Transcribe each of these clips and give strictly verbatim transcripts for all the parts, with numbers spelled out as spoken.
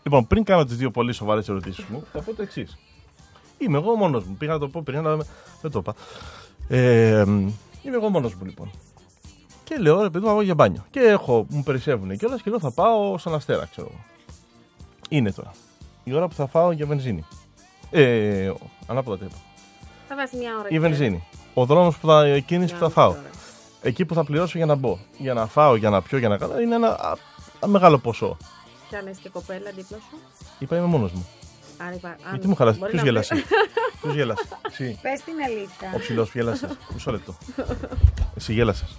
Λοιπόν, πριν κάνω τις δύο πολύ σοβαρές ερωτήσεις μου, θα πω το εξής. Είμαι εγώ μόνος μου. Πήγα να το πω πριν, αλλά δεν το είπα. Ε, είμαι εγώ μόνος μου λοιπόν. Και λέω, ρε παιδί μου, πάω για μπάνιο. Και έχω, μου περισσεύουν κιόλας και λέω θα πάω στον Αστέρα, ξέρω εγώ. Είναι τώρα η ώρα που θα φάω για βενζίνη. Ε, ανάποδα το είπα. Θα βάσει μια ώρα. Η βενζίνη. Ο δρόμος που θα, η κίνηση που θα φάω. Εκεί που θα πληρώσω για να μπω. Για να φάω, για να πιω, για να κάνω. Είναι ένα α, α, μεγάλο ποσό. Κι αν είσαι και κοπέλα δίπλα σου. Είπα είμαι μόνος μου. Αν είπα, αν... Γιατί μου χαλάσει. Ποιος γέλασε. Ποιος γέλασε. Εσύ. Πες την αλήθεια. Ο ψηλός γέλασε. Μισό λεπτό. Εσύ γέλασες.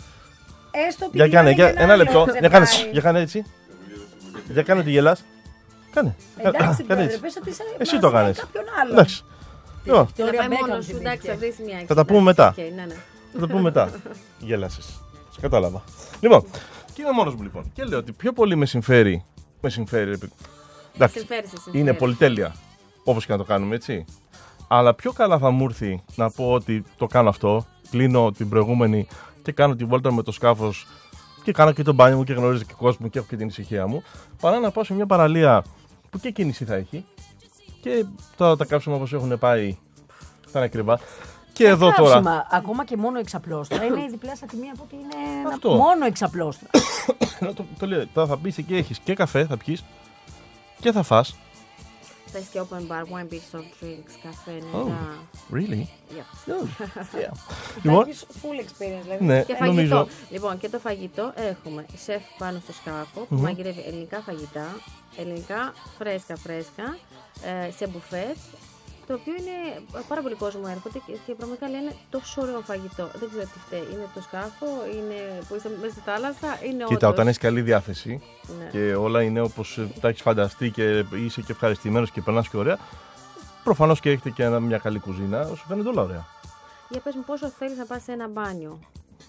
Έστω Για κάνε, για, ένα λεπτό. ζευγάρι. Για κάνε, για κάνε έτσι. Για κάνε ότι γελάς. Κάνε. Εντάξει, Κάνε πρόεδρε, έτσι. πες ότι είσαι Εσύ μαζί το με κάνεις. κάποιον άλλον. Εντάξει. Λοιπόν, Θα Ωραία, πάει με μόνος έκανες σου, την εντάξει, θα τύχη. βρεις μια. Θα τα πούμε μετά. Okay, ναι, ναι. θα το πούμε μετά. Γέλασες. Σε κατάλαβα. Λοιπόν, και είμαι μόνος μου λοιπόν. Και λέω ότι πιο πολύ με συμφέρει. Με συμφέρει. ρε παιδί. Εντάξει, Συμφέρει, σε συμφέρει. είναι πολυτέλεια. Όπως και να το κάνουμε, έτσι. Αλλά πιο καλά θα μου έρθει να πω ότι το κάνω αυτό. Κλείνω την προηγούμενη και κάνω τη βόλτα με το σκάφος και κάνω και τον μπάνιο μου και γνωρίζω και κόσμο και έχω και την ησυχία μου. Παρά να πάω σε μια παραλία που και κίνηση θα έχει. Και τώρα τα κάψιμα όπως έχουν πάει θα είναι ακριβά. Και εδώ τώρα. Κάψιμα, ακόμα και μόνο εξαπλώστρα. Είναι η διπλάσια τιμή από ότι είναι Αυτό. μόνο εξαπλώστρα. το, το λέω, τώρα θα μπεις εκεί, έχεις και καφέ, θα πιεις και θα φας. Θες και open bar, wine, beach, soft drinks, καφέ, Oh, νερά. really? Yeah. Oh, yeah. Θα Λοιπόν, έχεις full experience, δηλαδή. ναι, Και φαγητό. νομίζω. Λοιπόν, και το φαγητό έχουμε σεφ πάνω στο σκάφο που Μμμ. μαγειρεύει ελληνικά φαγητά, ελληνικά φρέσκα φρέσκα, ε, σε μπουφέτ, το οποίο είναι πάρα πολλοί κόσμο έρχονται και, και πραγματικά λένε τόσο ωραίο φαγητό. Δεν ξέρω τι φταίει. Είναι το σκάφο, είναι που είστε μέσα στη θάλασσα, είναι Κοίτα, όντως. όταν έχεις καλή διάθεση Ναι. και όλα είναι όπως ε, τα έχεις φανταστεί και είσαι και ευχαριστημένος και περνάς και ωραία, προφανώς και έχετε και ένα- μια καλή κουζίνα, σου φαίνεται όλα ωραία. Για πες μου πόσο θέλεις να πας σε ένα μπάνιο.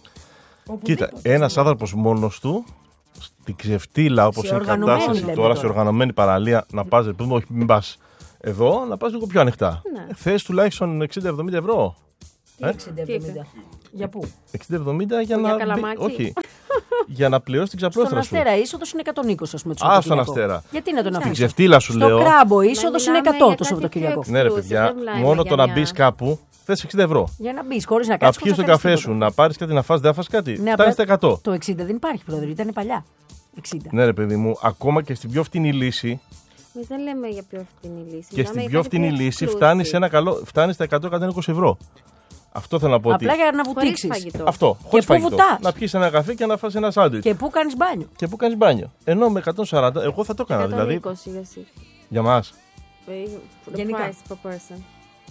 Κοίτα, ένας άνθρωπος μόνος του, στην ξεφτύλα όπως Σε είναι η οργανωμένη κατάσταση λέμε τώρα, τώρα. σε οργανωμένη παραλία, να πας, ρε παιδί μου, όχι μην πας εδώ, να πας λίγο πιο ανοιχτά. Ναι. Ε, Θες τουλάχιστον εξήντα εβδομήντα ευρώ. Τι Ε? εξήντα εβδομήντα. Για πού? εξήντα εβδομήντα για Για να. καλαμάκι. Όχι. Για να πληρώσεις την Στον ξαπλώστρα σου. Αστέρα είσοδος είναι εκατόν είκοσι, ας πούμε. το Α, στον Σαββατοκύριακο. Αστέρα. Γιατί να τον Την αφήσω. ξεφτύλα σου Στο λέω. Κράμπο είσοδος είναι μιλάμε εκατό για το κάτι Σαββατοκύριακο. πιο Ναι, ρε exclusive, παιδιά, δεν μιλάμε μόνο για το να μια- μπει κάπου θες εξήντα ευρώ. Για να μπει χωρίς να Να κάτσεις. πιεις τον καφέ σου, να πάρεις κάτι να φας, δεν θα φας κάτι. Ναι, Φτάνει στα απλά εκατό. Το εξήντα δεν υπάρχει, πρόεδρε, ήταν παλιά. εξήντα. Ναι, ρε παιδί μου, ακόμα και στην πιο φτηνή λύση Εμείς δεν λέμε για πιο φτηνή λύση. και μιλάμε στην για πιο κάτι φτηνή πιο λύση exclusive. φτάνει, σε ένα καλό, φτάνει στα εκατό με εκατόν είκοσι ευρώ. Αυτό θέλω να πω. Απλά ότι... για να Χωρίς βουτήξεις. φαγητό. Αυτό, χωρίς πού φαγητό. βουτάς? Να πιεις ένα καφέ και να φας ένα σάντουιτ. Και... Και πού κάνεις μπάνιο. πού κάνεις μπάνιο. Ενώ με εκατόν σαράντα, εγώ θα το έκανα εκατόν δηλαδή. είκοσι για εσύ. Για μας. The Γενικά. price per person.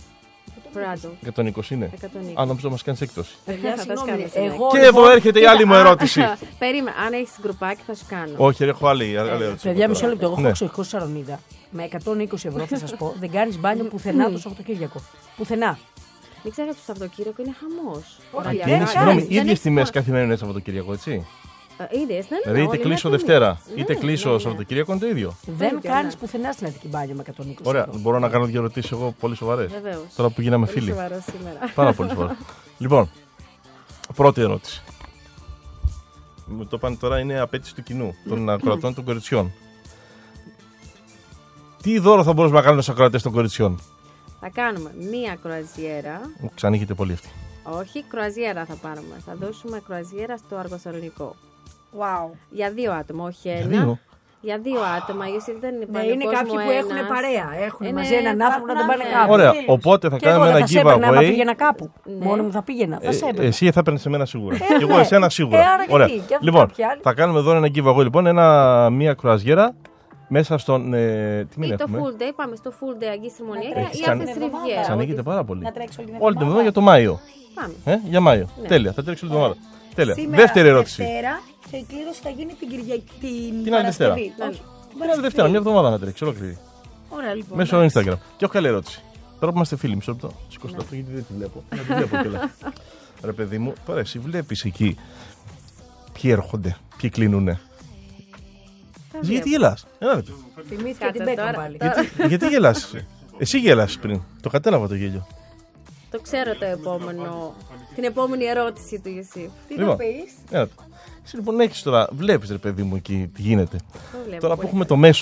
Per adult. εκατόν είκοσι είναι. εκατόν είκοσι. Αν νομίζω μας κάνεις έκπτωση. Παιδιά, Θα τα συγγνώμη, σκάμε συνέχεια. εγώ Και λοιπόν- εδώ έρχεται η άλλη μου ερώτηση. Περίμενε, αν έχεις γκρουπάκι θα σου κάνω. Όχι, ρε, έχω άλλη, άλλη ερώτηση. Παιδιά, μισό λεπτό. Εγώ Ναι. έχω εξοχικό Σαρονίδα. Με εκατόν είκοσι ευρώ θα σας πω, δεν κάνεις μπάνιο πουθενά το Σαββατοκύριακο. Πουθενά. Μην ξέχασες το Σαββατοκύριακο είναι χαμός. Όχι, Ωραία, δεν Είναι, κάνεις. συγγνώμη, δεν ίδιες έχεις τιμές μόνο- καθημερινές Σαββατοκύριακο, έτσι. Ε, Είδες, ναι, ναι, Δηλαδή είτε όλη κλείσω μια Δευτέρα, τιμή. είτε Ναι, κλείσω ναι, ναι. Σαββατοκύριακο είναι το ίδιο. Δεν ίδιο, κάνεις ναι. πουθενά στην Αττική μπάνιο με εκατόν είκοσι Ωραία, ευρώ. μπορώ να κάνω δύο ερωτήσεις εγώ πολύ σοβαρές. Βεβαίως. Τώρα που γίναμε Πολύ φίλοι. σοβαρό σήμερα. Πάρα πολύ σοβαρά. Λοιπόν, πρώτη ερώτηση. Μου το πάνε τώρα, είναι απέτηση του κοινού, των ακροατών των κοριτσιών. Τι δώρο θα μπορούσαμε να κάνουμε στους ακροατές των κοριτσιών? Θα κάνουμε μία κρουαζιέρα. Μου ξανοίγεται πολύ αυτή. Όχι, κρουαζιέρα θα πάρουμε. Θα δώσουμε κρουαζιέρα στο Αργοσταλονικό. Wow. Για δύο άτομα, όχι ένα. Για δύο. Για δύο άτομα, γιατί δεν είναι Ναι, πάλι είναι κόσμο κάποιοι που ένας. έχουν παρέα. Έχουν Είναι μαζί έναν άνθρωπο να τον πάνε ναι. κάπου. Ωραία, φίλους. οπότε θα Και εγώ κάνουμε δεν ένα θα σε έπαιρνα άμα giveaway. πήγαινα κάπου. Ναι. Μόνο μου θα πήγαινα. Θα σε Ε, έπαιρνα. εσύ θα παίρνει εμένα σίγουρα. και εγώ ναι. εσένα σίγουρα. Ε, άρα γιατί, Ωραία. και αυτό Λοιπόν, κάποιοι άλλοι. θα κάνουμε εδώ ένα giveaway λοιπόν, ένα, μία κρουαζιέρα μέσα στον. Ε, τι Ή μην το έχουμε. full day, πάμε στο full day Αγγής Τριμονία Έχεις ή κάνει- Άφες εβδομάδα. Ριβιέρα. Ξανοίγεται πάρα πολύ. Να τρέξει όλη την Όλη την εβδομάδα εβδομάδα. για το Μάιο. Πάμε. Ε, για Μάιο. Ναι. Τέλεια, θα τρέξει όλη την εβδομάδα. Τέλεια. Σήμερα, Δεύτερη ερώτηση. Δευτέρα και η κλήρωση θα γίνει την Κυριακή. Την, Την άλλη Δευτέρα. Παρασκευή. Ναι. Όχι, την Την άλλη Παρασκευή. Δευτέρα, μια εβδομάδα να τρέξει, ολόκληρη. Ωραία, λοιπόν. Μέσω Instagram. Και έχω καλή ερώτηση. Τώρα που είμαστε φίλοι, μισό λεπτό. Σηκώστε το, γιατί δεν τη βλέπω. Να τη βλέπω κιόλας. Ρε παιδί μου, τώρα εσύ βλέπεις εκεί ποιοι έρχονται, ποιοι κλείνουνε. Θα Γιατί βλέπω. γελάς? Ένα λεπτό. Θυμήθηκα Κάτσε την Μπέκα τώρα. πάλι. Τώρα- Γιατί, γιατί γελάς εσύ? Εσύ γέλασες πριν. Το κατέλαβα το γέλιο. Το ξέρω το επόμενο. Την επόμενη ερώτηση του Ιωσήφ. Τι Λοιπόν. θα πεις? Ένα λεπτό. Εσύ λοιπόν έχεις τώρα, βλέπεις ρε παιδί μου εκεί τι γίνεται. Το βλέπω Τώρα που πολύ έχουμε το μέσον,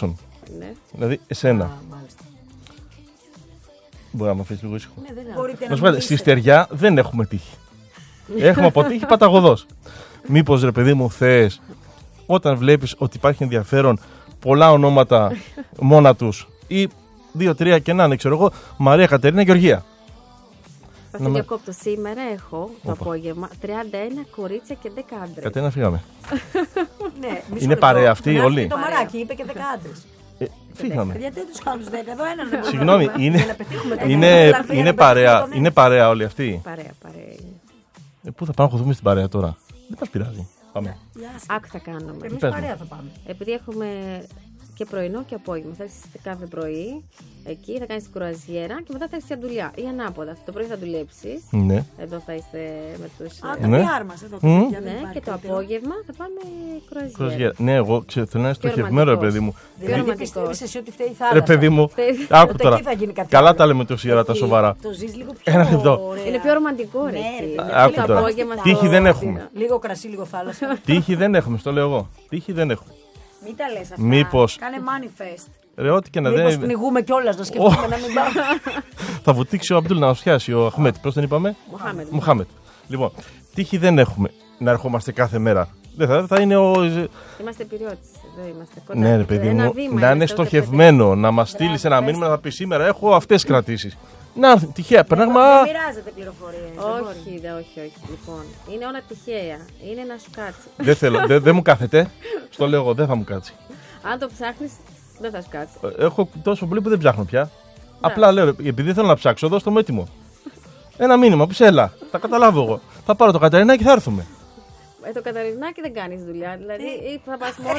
Ναι. Δηλαδή, εσένα. Α, μάλιστα. Μπορεί να με αφήσει λίγο ήσυχο. Ναι, δεν είναι Μπορείτε Να να σου πω, στη μιλήσετε. στεριά δεν έχουμε τύχη. Έχουμε αποτύχει παταγωδός. Μήπως ρε παιδί μου θες, όταν βλέπεις ότι υπάρχει ενδιαφέρον, πολλά ονόματα μόνα τους ή δύο-τρία και να είναι, ξέρω εγώ, Μαρία Κατερίνα Γεωργία. Θα Να σε με- διακόπτω. Σήμερα έχω το Όπα. απόγευμα τριάντα ένα κορίτσια και δέκα άντρες. Κατερίνα, φύγαμε. Ναι, μισό Είναι λεπτό. παρέα αυτοί Να έρθει όλοι. Το Παρέα. μαράκι είπε και δέκα άντρες. Ε, φύγαμε. Γιατί δεν του άλλου δέκα, εδώ έναν δεν Συγγνώμη, μπορούμε. είναι, Για να πετύχουμε τον είναι, ένα, για να είναι, πετύχουμε παρέα, τον ένα. είναι παρέα όλοι αυτοί. Παρέα, παρέα είναι. Ε, πού θα πάμε να χωθούμε στην παρέα τώρα. Δεν μας πειράζει. Πάμε. Γεια σας. Άκου θα κάνουμε. Εμείς Πες μου. παρέα θα πάμε. Επειδή έχουμε και πρωινό και απόγευμα. Θα έρθει κάθε πρωί εκεί, θα κάνει την κρουαζιέρα και μετά θα έρθει για δουλειά. Ή ανάποδα. Το πρωί θα δουλέψει. Ναι. Εδώ θα είστε με του. Α, τα Ναι. πι αρ μας εδώ. Μμ. παιδιά, δεν Ναι, υπάρχει και το καλύτερο. απόγευμα θα πάμε κρουαζιέρα. Κρουαζιέρα. Ναι, εγώ ξέρω, θέλω να είναι Πιο στοχευμένο, ρε ρομαντικός. παιδί μου. Πιο Δηλαδή ρομαντικός. πιστεύεις εσύ ότι φταίει η θάλασσα. Ρε παιδί μου, Θε- άκου Ότι τώρα. εκεί θα γίνει κάτι Καλά άλλο. τα λέμε τόση ώρα τα Εκεί σοβαρά. Το ζεις λίγο πιο Ένα λεπτό. ωραία. Είναι πιο ρομαντικό, ρε. Ναι, εσύ. ρε, Είναι άκου το τώρα. απόγευμα Τύχη στο- δεν έχουμε. Λίγο κρασί, λίγο θάλασσα. Τύχη δεν έχουμε, στο λέω εγώ. Τύχη δεν έχουμε. Μην τα λες αυτά. Μήπως- Κάνε manifest. Ρε, ό,τι και να Μήπως δεν. πνιγούμε κιόλας να σκεφτούμε να μην πάμε. Θα βουτήξει ο Αμπτούλ να μας πιάσει, ο Αχμέτ. Πώς τον είπαμε? Μοχάμεντ. Μοχάμετ. Λοιπόν, τύχη δεν έχουμε να ερχόμαστε κάθε μέρα. Δεν θα, θα είναι ο. Είμαστε πυριώτες. Εδώ είμαστε κοντά. Ναι, ρε παιδί Ένα μου, βήμα να είναι είμαστε, ούτε στοχευμένο, να μας στείλει ένα μήνυμα, να πει σήμερα έχω αυτές τις κρατήσεις. Να έρθει τυχαία, πράγμα. Δεν μοιράζεται πληροφορίες. δεν πέντε. μπορεί. Όχι, δε, όχι, όχι. Λοιπόν, είναι όλα τυχαία. Είναι να σου κάτσει. Δεν θέλω, δεν δεν μου κάθεται. Στο λέω εγώ, δεν θα μου κάτσει. Αν το ψάχνει, δεν θα σου κάτσει. Έχω τόσο πολύ που δεν ψάχνω πια. Απλά λέω, επειδή θέλω να ψάξω, δώσ' το μου έτοιμο. Ένα μήνυμα, πει έλα, θα καταλάβω εγώ. Θα πάρω το Κατερινάκι και θα έρθουμε. Ε, το Καταρινάκι δεν κάνει δουλειά. Δηλαδή, ή θα πα μόνο.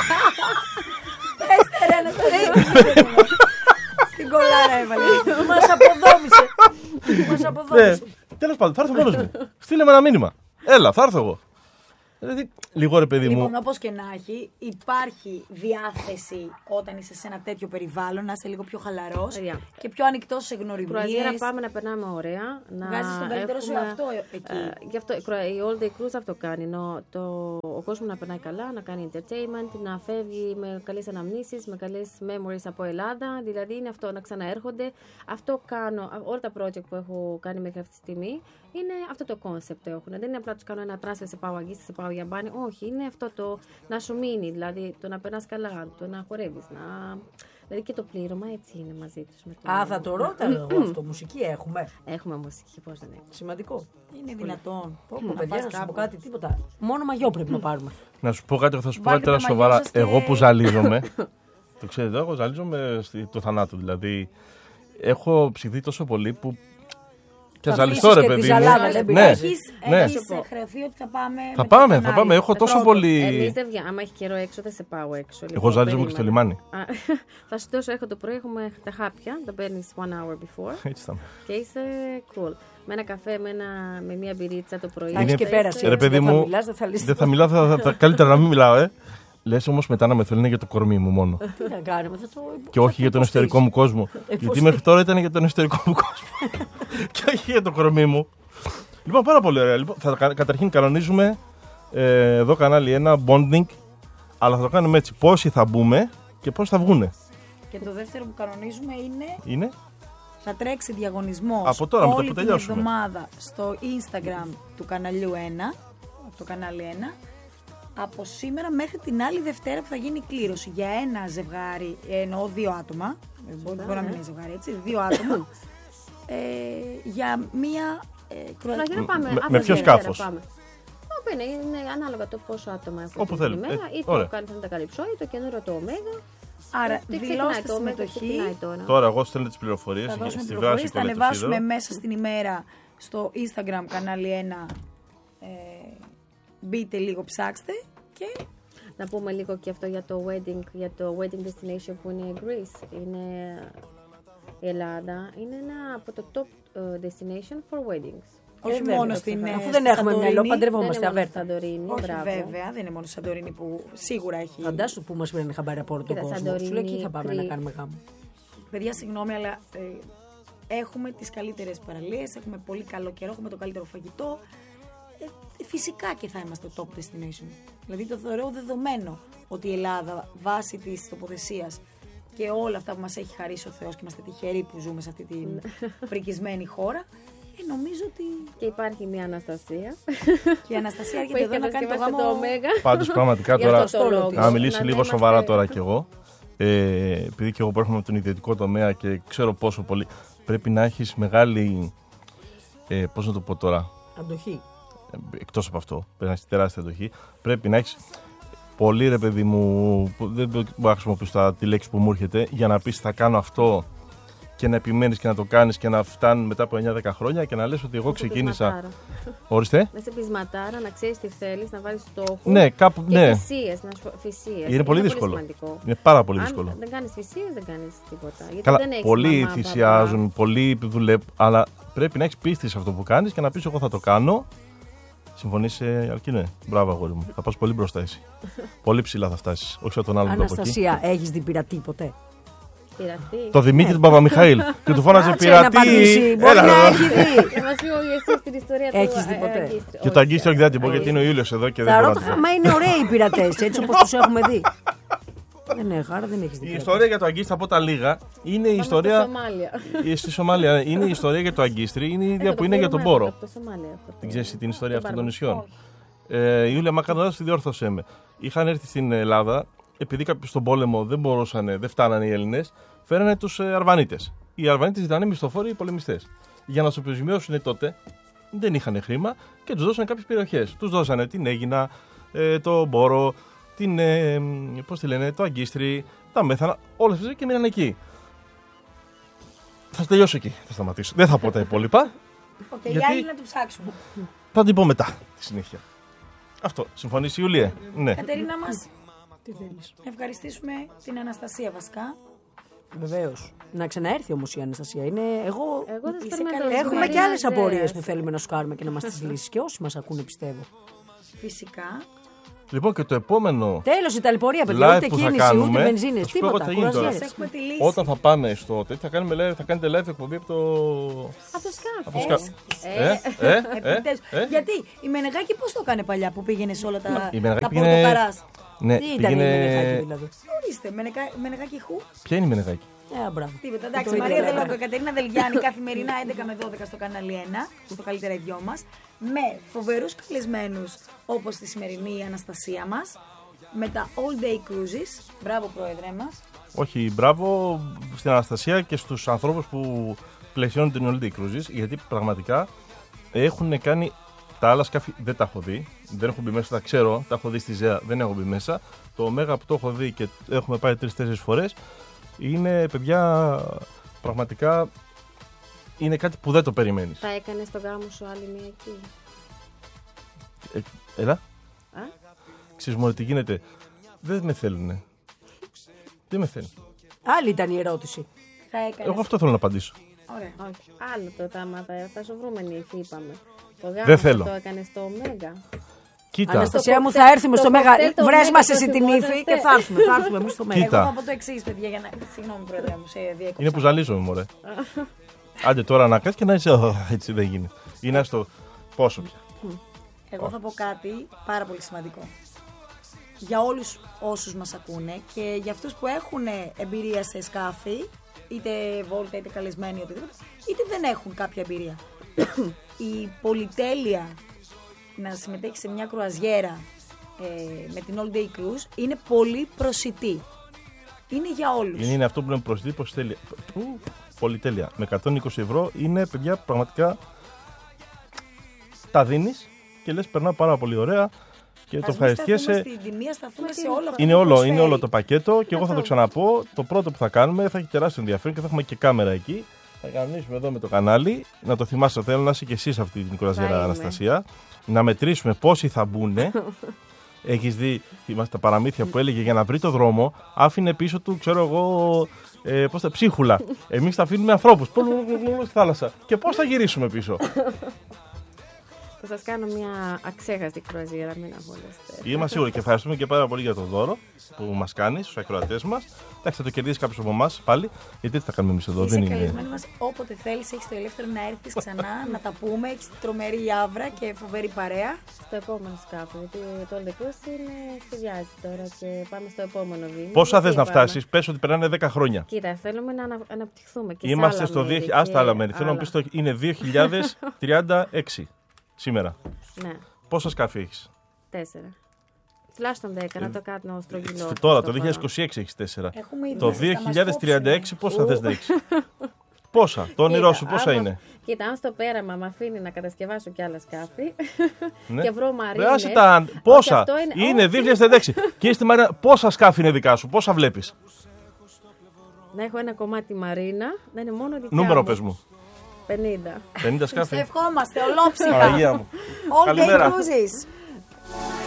Την κολάρα έβαλε. Μας αποδόμησε. Μας Ναι, αποδόμησε. τέλος πάντων, θα έρθω μόνος μου. Στείλε με ένα μήνυμα. Έλα, θα έρθω εγώ. Δηλαδή, λίγο ρε παιδί μου. Λοιπόν, όπως και να έχει, υπάρχει διάθεση όταν είσαι σε ένα τέτοιο περιβάλλον να είσαι λίγο πιο χαλαρός Παιδιά. και πιο ανοιχτός σε γνωριμίες. Κρουαζιέρα πάμε να περνάμε ωραία. Να Βγάζεις τον καλύτερο σου έχουμε, εαυτό εκεί. ε, γι' αυτό η κρουα- η All Day Cruise αυτό κάνει. Νο, το, ο κόσμο να περνάει καλά, να κάνει entertainment, να φεύγει με καλές αναμνήσεις, με καλές memories από Ελλάδα. Δηλαδή είναι αυτό, να ξαναέρχονται. Αυτό κάνω. α, Όλα τα project που έχω κάνει μέχρι αυτή τη στιγμή είναι αυτό το concept το έχουν. Δεν είναι απλά του κάνω ένα transfer, σε πάω αγγίστη, σε πάω για μπάνι. Όχι, είναι αυτό το να σου μείνει. Δηλαδή το να περνά καλά, το να χορεύει. Να... Δηλαδή και το πλήρωμα έτσι είναι μαζί του. Α, θα το ρώταγα εγώ αυτό. Μουσική έχουμε. Έχουμε μουσική, πώ δεν έχει. Σημαντικό. Είναι δυνατόν. Πω, πω, Να παιδιά, πας να σου πω κάπου. κάτι, τίποτα. Μόνο μαγιό πρέπει να πάρουμε. Να σου πω κάτι που θα σου πω Βάλτε τώρα το μαγιό σοβαρά. σας και- Εγώ που ζαλίζομαι. Το ξέρετε, εγώ ζαλίζομαι στη- το θανάτου. Δηλαδή, έχω ψηθεί τόσο πολύ που. Και Θα ζαλιστώ, αφήσεις ρε και τη παιδί μου. ζαλάδα, δεν Ναι, πειράζει. Έχεις, ναι. έχεις χρεωθεί ότι θα πάμε. Θα με πάμε, τον θα Άρη, πάμε. Έχω με τόσο πρώτο. πολύ. Εμεί δεν βγαίνουμε. Άμα έχει καιρό έξω, δεν σε πάω έξω. Εγώ Λοιπόν, ζαλίζομαι και στο περίμενε. λιμάνι. Α, θα σου δώσω, έχω το πρωί, έχουμε τα χάπια. Τα παίρνει one hour before Έτσι θα είμαι. και είσαι cool. Με ένα καφέ, με, ένα, με μια μπυρίτσα το πρωί. Θα έχεις Είναι- και πέραση. Ρε έτσι, παιδί δεν θα μου, μιλάς, δεν θα λύσεις δεν θα τίποτα. μιλάω, θα, θα, θα- καλύτερα να μην μιλάω, ε. Λες όμως μετά να με θέλουν για το κορμί μου μόνο. Τι να κάνουμε, θα το. Και όχι για τον εσωτερικό μου κόσμο. Υποστήριξε. Γιατί μέχρι τώρα ήταν για τον εσωτερικό μου κόσμο. Και όχι για το κορμί μου. Λοιπόν, πάρα πολύ ωραία. Λοιπόν, θα, κα- καταρχήν κανονίζουμε ε, εδώ κανάλι ένα bonding, αλλά θα το κάνουμε έτσι. Πόσοι θα μπούμε και πόσοι θα βγούνε. Και το δεύτερο που κανονίζουμε είναι Είναι. θα τρέξει διαγωνισμός Από τώρα, με το όλη που την τελειώσουμε. εβδομάδα στο Instagram του καναλιού ένα, από το κανάλι ένα, από σήμερα μέχρι την άλλη Δευτέρα που θα γίνει η κλήρωση για ένα ζευγάρι, εννοώ δύο άτομα, ε, μπορεί, μπορεί να μην είναι ζευγάρι έτσι, δύο άτομα, ε, για μία ε, κρουα- Κρουαζιέρα πάμε. Με- από με ποιο Δευτέρα σκάφος? πάμε. Όπου είναι, είναι ανάλογα το πόσο άτομα έχουν Όπου την θέλουν. ημέρα. Ε, Ή ωραία. το κάνει θα τα καλύψω, ή το καινούριο το Ωμέγα. Άρα Ε, ξεκινάει δηλώστε το Ωμέγα, συμμετοχή, ξεκινάει τώρα. Τώρα εγώ στέλνω τις πληροφορίες θα δώσουμε στη πληροφορίες, βάση θα του ανεβάσουμε Λετωσίδερο. μέσα στην ημέρα στο Instagram κανάλι ένα, ε, μπείτε λίγο, ψάξτε και Να πούμε λίγο και αυτό για το wedding, για το wedding destination που είναι η Greece. Είναι η Ελλάδα. Είναι ένα από το top uh, destination for weddings. όχι Ε, βέβαια, μόνο το στην ξεχνάμε. ε, Αφού στη δεν έχουμε Σαντορίνη. μυαλό, Δεν παντρευόμαστε είναι μόνο αβέρτα. Σαντορίνη, Όχι μπράβο. βέβαια, δεν είναι μόνο η Σαντορίνη που σίγουρα έχει. Φαντάσου που μας παίρνει χαμπάρι από όλο τον Κοίτα, κόσμο. Σου λέει εκεί θα Σαντορίνη, πάμε να Κρή- κάνουμε γάμο. Παιδιά, συγγνώμη, αλλά ε, έχουμε τις καλύτερες παραλίες, έχουμε πολύ καλό καιρό, έχουμε το καλύτερο φαγητό. Ε, φυσικά και θα είμαστε το top destination. Δηλαδή το θεωρώ δεδομένο ότι η Ελλάδα βάσει της τοποθεσίας και όλα αυτά που μας έχει χαρίσει ο Θεός και είμαστε τυχεροί που ζούμε σε αυτή την πρικισμένη χώρα. Ε, νομίζω ότι. Και υπάρχει μια Αναστασία. Και η Αναστασία έρχεται εδώ να κάνει το γάμο. Πάντως πραγματικά Για τώρα. αυτό το λόγο. Να μιλήσω Να λίγο είμαστε- σοβαρά τώρα κι εγώ. Ε, επειδή και εγώ προέρχομαι από τον ιδιωτικό τομέα και ξέρω πόσο πολύ. Πρέπει να έχεις μεγάλη. Ε, πώς να το πω τώρα. Αντοχή. Εκτός από αυτό, πρέπει να έχεις τεράστια αντοχή. Πρέπει να έχεις πολύ, ρε παιδί μου, που δεν μπορώ να χρησιμοποιήσω τα- τη λέξη που μου έρχεται, για να πεις θα κάνω αυτό και να επιμένεις και να το κάνεις και να φτάνει μετά από εννιά δέκα χρόνια και να λες ότι εγώ ξεκίνησα. Ορίστε. Να είσαι πεισματάρα, να ξέρεις τι θέλεις, να βάλεις στόχους. Ναι, κάπου. Και Ναι. θυσίες, να σου- θυσίες. Είναι πολύ δύσκολο. σημαντικό. Είναι πάρα πολύ Αν δύσκολο. δεν κάνεις θυσίες, δεν κάνεις τίποτα. Γιατί Καλά, δεν έχεις πολλοί μαμά, θυσιάζουν, παπά. πολλοί δουλεύουν, αλλά πρέπει να έχεις πίστη σε αυτό που κάνεις και να πεις: εγώ θα το κάνω. Συμφωνείς, ε, αρκεί ναι. Μπράβο, αγόρι μου. Θα πας πολύ μπροστά εσύ. Πολύ ψηλά θα φτάσεις. Όχι σαν τον άλλον από εκεί. Αναστασία, έχεις δει πειρατή ποτέ? Πειρατή. Το Δημήτρη του Παπαμιχαήλ. Και του φώναζε Κάτσε να πειρατή. απαντήσει. Μπορεί Έλα, να ρε. έχει δει. Και μας πει ο Ιωσήφ την ιστορία του Έχεις δει ε, ποτέ? Αγκίστρη. Και το αγκίστριο δεν θα την πω Όχι. γιατί είναι ο Ήλιος εδώ και δεν Θα μπορώ να ρώταγα, την πω. μα είναι ωραίοι οι πειρατές, έτσι όπως τους έχουμε δει. Δεν ναι, άρα δεν έχεις δει. Η πειρατές. ιστορία για το αγκίστρι, θα πω τα λίγα, είναι η Πάμε ιστορία. στο Σομάλια. ε, Στη Σομάλια είναι η ιστορία για το αγκίστρι, είναι η ίδια Ε, που είναι για τον ξέρουμε Πόρο. από το Σομάλια αυτό. Την ξέρεις την ιστορία αυτών των Μπάρμπα. νησιών. Ε, η Ιούλια Μακαρονάς τη διόρθωσέ με. Είχαν έρθει στην Ελλάδα, επειδή κάποιοι στον πόλεμο δεν μπορούσαν, δεν φτάνανε οι Έλληνες, φέρανε τους ε, Αρβανίτες. Οι Αρβανίτες ήταν μισθοφόροι πολεμιστές. Για να σου επιζημιώσουν τότε, δεν είχαν χρήμα και τους δώσανε κάποιες περιοχές. Τους δώσανε την Αίγινα, ε, το Μπόρο, την, ε, πώς τη λένε, το Αγκίστρι, τα Μέθανα, όλες αυτές και μείναν εκεί. Θα τελειώσω εκεί, θα σταματήσω. Δεν θα πω τα υπόλοιπα. Οκ, Γιατί- οι άλλοι να του ψάξουμε. Θα την πω μετά, τη συνέχεια. Αυτό. Συμφωνείς, Ιουλία? Ναι. Κατερίνα μας, Τι θέλεις? ευχαριστήσουμε την Αναστασία βασικά. Βεβαίως. Να ξαναέρθει όμως η Αναστασία. Είναι εγώ... Εγώ δεν Είσαι σπέρνω καλή. εδώ, Έχουμε Μαρία και άλλες Ζέας. απορίες που θέλουμε να σου κάνουμε και να μας τις λύσεις. Και όσοι μας ακούνε, πιστεύω. Φυσικά. Λοιπόν, και το επόμενο Τέλος η ταλαιπωρία, παιδιά. live Ούτε που θα κίνηση, ούτε κάνουμε. βενζίνες, θα σου πω εγώ τίποτα. τι θα γίνει τώρα. Σας Κουραζιέρες. έχουμε τη λύση. Όταν θα πάμε στο τέτοιο, θα, κάνουμε live, θα κάνετε live εκπομπή από το. Από το σκάφο. Από το σκάφο. Ε, Ε, ε, ε, Επιτέλους. ε. Γιατί η Μενεγάκη πώς το έκανε παλιά που πήγαινε σε όλα τα, Η Μενεγάκη τα πήγαινε- πορτοκαράς. Ναι, Τι ήταν η Μενεγάκη δηλαδή? Ορίστε, Μενεγα- Μενεγάκη χου. Ποια είναι η Μενεγάκη? Ε, μπράβο. Τίποτα, εντάξει, Το Μαρία ίδιο Δελόγκο, λέμε. Κατερίνα Δελγιάννη, καθημερινά έντεκα με δώδεκα στο κανάλι ένα, στο καλύτερα οι δυο μας, με φοβερούς καλεσμένους όπως τη σημερινή Αναστασία μας, με τα All Day Cruises. Μπράβο, πρόεδρε μας. Όχι, μπράβο στην Αναστασία και στους ανθρώπους που πλαισιώνουν την All Day Cruises, γιατί πραγματικά έχουν κάνει τα άλλα σκάφη. Δεν τα έχω δει, δεν έχω μπει μέσα, τα ξέρω, τα έχω δει στη ΖΕΑ, δεν έχω μπει μέσα. Το Μέγα που το έχω δει και έχουμε πάει τρεις-τέσσερις φορές, είναι παιδιά πραγματικά. Είναι κάτι που δεν το περιμένεις. Θα έκανε το γάμο σου άλλη μία εκεί. Ε, έλα. Α? Ξέρεις μωρέ τι γίνεται. Δεν με θέλουνε. Δεν με θέλουν. Άλλη ήταν η ερώτηση. Θα έκανε. Εγώ αυτό θέλω να απαντήσω. Ωραία. Όχι. Άλλο το τάμα θα, θα σου βρούμε νύφη, είπαμε. Το γάμο Δεν σου θέλω. το έκανε στο Μέγα. Κοίτα, Αναστασία μου, κοκτέιλ- θα έρθουμε το στο Μέγα. κοκτέιλ το Βρες Μέγα μας το εσύ την θυμόσαστε. ύφη και θα έρθουμε. Θα έρθουμε εμείς στο Μέγα. Κοίτα. Εγώ θα πω το εξή, παιδιά, για να. Συγγνώμη, πρόεδρε μου, σε διέκοψα. είναι που ζαλίζομαι μωρέ. Άντε τώρα να κάτσεις και να είσαι «Ω, έτσι δεν γίνεται». Είναι στο πόσο πια. Εγώ θα πω κάτι πάρα πολύ σημαντικό. Για όλους όσους μας ακούνε και για αυτούς που έχουν εμπειρία σε σκάφη, είτε βόλτα είτε καλεσμένοι οτιδήποτε, είτε δεν έχουν κάποια εμπειρία. Η πολυτέλεια να συμμετέχει σε μια κρουαζιέρα ε, με την All Day Cruise είναι πολύ προσιτή. Είναι για όλους. Είναι, είναι αυτό που λέμε προσιτή πολυτέλεια. Ου, πολυτέλεια. Με εκατόν είκοσι ευρώ είναι παιδιά πραγματικά τα δίνεις και λες περνάω πάρα πολύ ωραία και το Ας μην ευχαριστιέσαι. σταθούμε στην τιμή, ας σταθούμε σε όλο αυτό Είναι που όλο, προσφέρει. είναι όλο το πακέτο και εγώ θα το Αυτό. ξαναπώ. Το πρώτο που θα κάνουμε θα έχει τεράστιο ενδιαφέρον και θα έχουμε και κάμερα εκεί. Θα κανονίσουμε εδώ με το κανάλι. Να το θυμάστε, θέλω να είσαι και εσύ σε αυτή την Θα κουραζιέρα, είμαι. Αναστασία. Να μετρήσουμε πόσοι θα μπουν. Έχεις δει, θυμάστε τα παραμύθια που έλεγε για να βρει το δρόμο, άφηνε πίσω του, ξέρω εγώ, ε, πώς τα ψίχουλα. Εμείς θα αφήνουμε ανθρώπους. Στη θάλασσα. Και πώς θα γυρίσουμε πίσω. Θα σας κάνω μια αξέχαστη κρουαζιέρα, μην αγχώνεστε. Είμαστε σίγουροι και ευχαριστούμε και πάρα πολύ για το δώρο που μας κάνεις στους ακροατές μας. Εντάξει, θα το κερδίσει κάποιος από εμάς πάλι, γιατί τι θα κάνουμε εμείς εδώ, Είσαι δεν είναι. καλεσμένοι μας όποτε θέλεις, έχεις το ελεύθερο να έρθεις ξανά, να τα πούμε. Έχεις τρομερή άβρα και φοβερή παρέα. Στο επόμενο σκάφο, γιατί το All the Cruise είναι σχεδιάζει τώρα και πάμε στο επόμενο βήμα. Πόσα θες να πάμε. φτάσεις, πες ότι περνάνε δέκα χρόνια. Κοίτα, θέλουμε να ανα, αναπτυχθούμε και Είμαστε σε στο άλλα μέρη. δύο χιλιάδες. Άστα άλλα μέρη. Θέλω να άλλα. πεις το είναι δύο χιλιάδες τριάντα έξι σήμερα. Ναι, Πόσα σκάφη έχεις? τέσσερα. Τουλάχιστον δέκα, να το κάνω στρογγυλό. Τώρα, το δύο χιλιάδες είκοσι έξι έχεις τέσσερα. Έχουμε ήδη Το να μας δύο χιλιάδες τριάντα έξι πόσα Ου. θες να έχεις? Πόσα, το όνειρό σου πόσα άμα- είναι? Κοίτα, αν στο πέραμα με αφήνει να κατασκευάσω κι άλλα σκάφη Ναι. και βρω Ρε, μαρίνες. άσε τα, όχι, πόσα, αυτό είναι, όχι. δύο χιλιάδες τριάντα έξι. Κύριε στη Μαρίνα, πόσα σκάφη είναι δικά σου, πόσα βλέπεις? Να έχω ένα κομμάτι μαρίνα, να είναι μόνο δικά Νούμερο μου. πες μου. πενήντα. πενήντα Σε σκάφη. ευχόμαστε ολόψυχα. Παναγία μου. All day Καλημέρα. cruises.